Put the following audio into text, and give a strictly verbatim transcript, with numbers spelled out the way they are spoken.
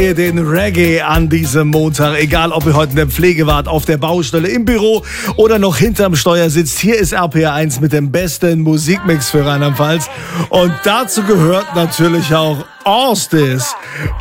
Den Reggae an diesem Montag, egal ob ihr heute in der Pflege wart, auf der Baustelle, im Büro oder noch hinterm Steuer sitzt. Hier ist R P R eins mit dem besten Musikmix für Rheinland-Pfalz und dazu gehört natürlich auch Orstis.